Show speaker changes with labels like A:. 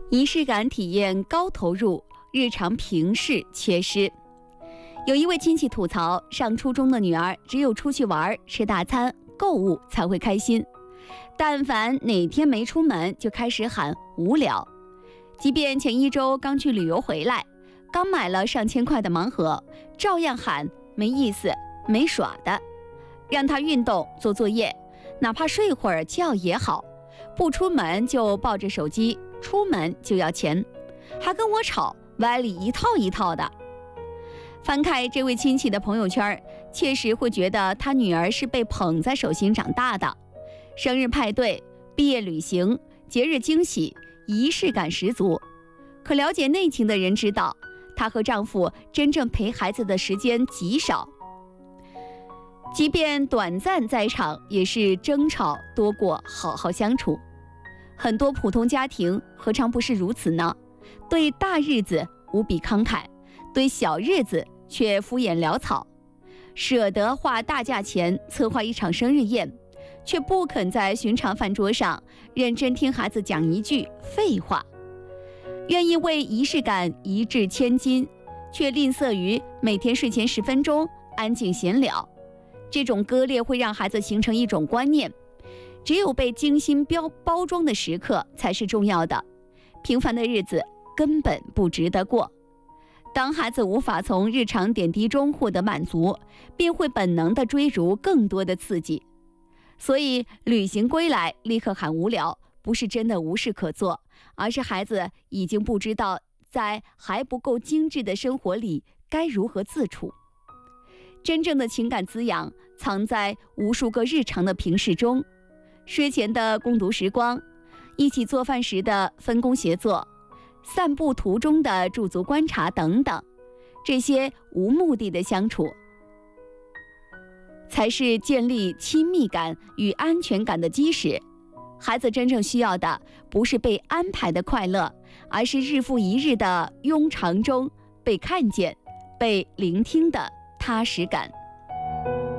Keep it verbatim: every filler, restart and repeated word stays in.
A: 仪式感体验高投入，日常平视缺失。有一位亲戚吐槽，上初中的女儿只有出去玩、吃大餐、购物才会开心，但凡哪天没出门，就开始喊无聊。即便前一周刚去旅游回来，刚买了上千块的盲盒，照样喊没意思、没耍的。让她运动、做作业，哪怕睡会儿觉也好，不出门就抱着手机，出门就要钱，还跟我吵，歪理一套一套的。翻开这位亲戚的朋友圈，确实会觉得他女儿是被捧在手心长大的，生日派对、毕业旅行、节日惊喜，仪式感十足。可了解内情的人知道，她和丈夫真正陪孩子的时间极少，即便短暂在场，也是争吵多过好好相处。很多普通家庭何尝不是如此呢？对大日子无比慷慨，对小日子却敷衍潦草，舍得花大价钱策划一场生日宴，却不肯在寻常饭桌上认真听孩子讲一句废话，愿意为仪式感一掷千金，却吝啬于每天睡前十分钟安静闲聊。这种割裂会让孩子形成一种观念，只有被精心标包装的时刻才是重要的，平凡的日子根本不值得过。当孩子无法从日常点滴中获得满足，便会本能地追逐更多的刺激。所以旅行归来立刻喊无聊，不是真的无事可做，而是孩子已经不知道在还不够精致的生活里该如何自处。真正的情感滋养藏在无数个日常的平视中，睡前的共读时光，一起做饭时的分工协作，散步途中的驻足观察等等，这些无目的的相处，才是建立亲密感与安全感的基石。孩子真正需要的不是被安排的快乐，而是日复一日的庸常中被看见、被聆听的踏实感。